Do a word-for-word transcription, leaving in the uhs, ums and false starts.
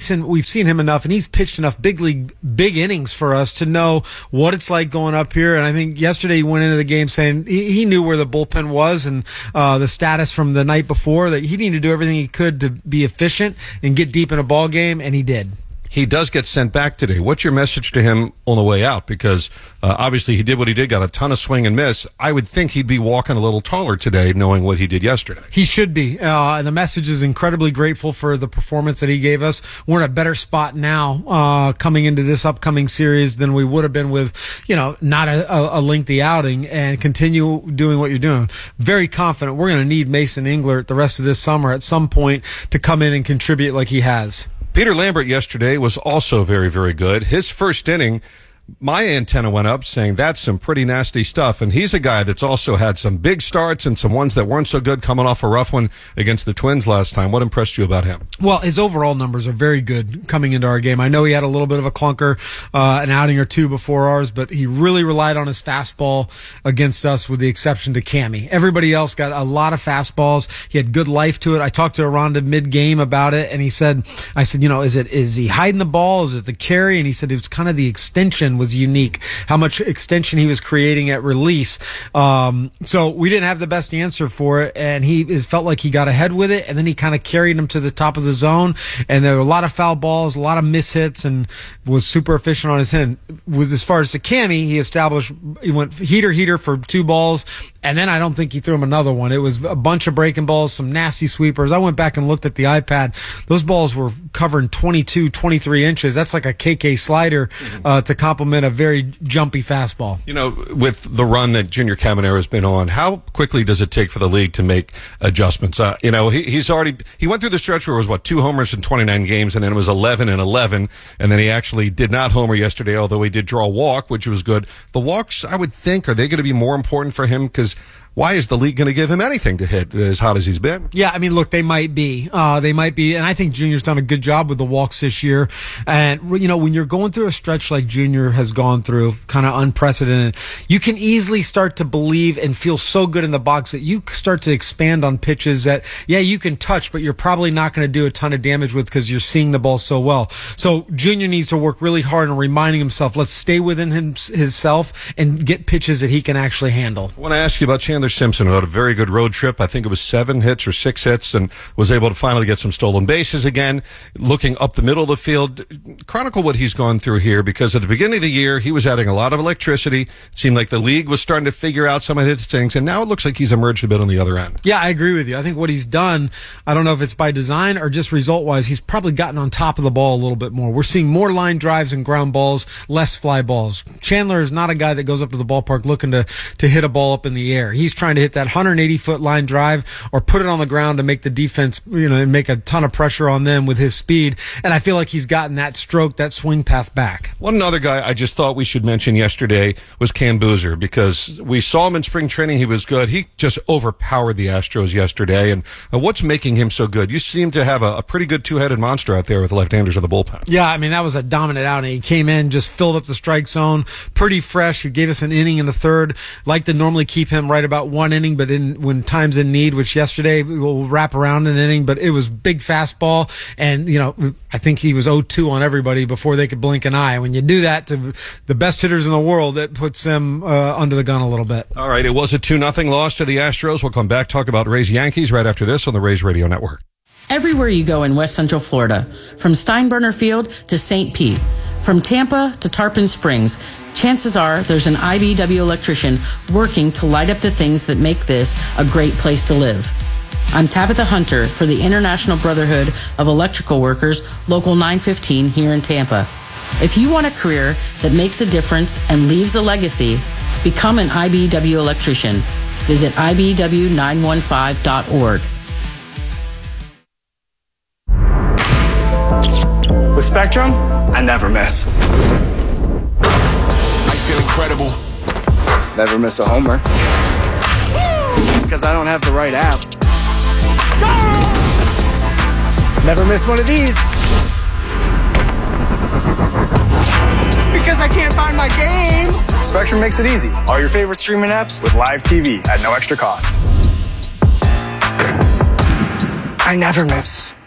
Mason, we've seen him enough, and he's pitched enough big league, big innings for us to know what it's like going up here. And I think yesterday he went into the game saying he, he knew where the bullpen was and uh, the status from the night before, that he needed to do everything he could to be efficient and get deep in a ball game, and he did. He does get sent back today. What's your message to him on the way out? Because uh, obviously he did what he did, got a ton of swing and miss. I would think he'd be walking a little taller today, knowing what he did yesterday. He should be. Uh, and the message is incredibly grateful for the performance that he gave us. We're in a better spot now uh, coming into this upcoming series than we would have been with, you know, not a, a lengthy outing, and continue doing what you're doing. Very confident we're going to need Mason Englert the rest of this summer at some point to come in and contribute like he has. Peter Lambert yesterday was also very, very good. His first inning, my antenna went up saying that's some pretty nasty stuff. And he's a guy that's also had some big starts and some ones that weren't so good, coming off a rough one against the Twins last time. What impressed you about him? Well, his overall numbers are very good coming into our game. I know he had a little bit of a clunker, uh, an outing or two before ours, but he really relied on his fastball against us, with the exception to Cammy. Everybody else got a lot of fastballs. He had good life to it. I talked to Aranda mid-game about it, and he said, I said, you know, is it, is he hiding the ball? Is it the carry? And he said it was kind of the extension was unique, how much extension he was creating at release. Um, so we didn't have the best answer for it, and he it felt like he got ahead with it, and then he kind of carried him to the top of the zone, and there were a lot of foul balls, a lot of mishits, and was super efficient on his hand. With as far as the Cammy, he established, he went heater heater for two balls, and then I don't think he threw him another one. It was a bunch of breaking balls, some nasty sweepers. I went back and looked at the iPad. Those balls were covering twenty-two, twenty-three inches. That's like a K K slider uh, to complement a very jumpy fastball. You know, with the run that Junior Caminero has been on, how quickly does it take for the league to make adjustments? Uh, you know, he, he's already, he went through the stretch where it was, what, two homers in twenty-nine games, and then it was eleven and eleven, and then he actually did not homer yesterday, although he did draw a walk, which was good. The walks, I would think, are they going to be more important for him? Because why is the league going to give him anything to hit as hot as he's been? Yeah, I mean, look, they might be. Uh, they might be. And I think Junior's done a good job with the walks this year. And, you know, when you're going through a stretch like Junior has gone through, kind of unprecedented, you can easily start to believe and feel so good in the box that you start to expand on pitches that, yeah, you can touch, but you're probably not going to do a ton of damage with because you're seeing the ball so well. So Junior needs to work really hard on reminding himself, let's stay within him, himself and get pitches that he can actually handle. I want to ask you about Chandler Simpson, who had a very good road trip. I think it was seven hits or six hits, and was able to finally get some stolen bases again, looking up the middle of the field. Chronicle what he's gone through here, because at the beginning of the year, he was adding a lot of electricity. It seemed like the league was starting to figure out some of his things, and now it looks like he's emerged a bit on the other end. Yeah, I agree with you. I think what he's done, I don't know if it's by design or just result-wise, he's probably gotten on top of the ball a little bit more. We're seeing more line drives and ground balls, less fly balls. Chandler is not a guy that goes up to the ballpark looking to, to hit a ball up in the air. He's trying to hit that one hundred eighty foot line drive or put it on the ground to make the defense, you know, and make a ton of pressure on them with his speed. And I feel like he's gotten that stroke, that swing path back. One other guy I just thought we should mention yesterday was Cam Boozer, because we saw him in spring training. He was good. He just overpowered the Astros yesterday. And uh, what's making him so good? You seem to have a, a pretty good two-headed monster out there with the left-handers of the bullpen. Yeah, I mean, that was a dominant outing. He came in, just filled up the strike zone, pretty fresh. He gave us an inning in the third. Like to normally keep him right about one inning, but in when time's in need, which yesterday we'll wrap around an inning, but it was big fastball. And, you know, I think he was oh two on everybody before they could blink an eye. When you do that to the best hitters in the world, it puts them uh, under the gun a little bit. All right, it was a two nothing loss to the Astros. We'll come back, talk about Rays Yankees right after this on the Rays Radio Network. Everywhere you go in West Central Florida, from Steinbrenner Field to Saint Pete, from Tampa to Tarpon Springs, chances are there's an I B E W electrician working to light up the things that make this a great place to live. I'm Tabitha Hunter for the International Brotherhood of Electrical Workers, Local nine fifteen here in Tampa. If you want a career that makes a difference and leaves a legacy, become an I B E W electrician. Visit I B E W nine one five dot org. With Spectrum, I never miss. I feel incredible. Never miss a homer. Because I don't have the right app. Never miss one of these. Because I can't find my game. Spectrum makes it easy. All your favorite streaming apps with live T V at no extra cost. I never miss.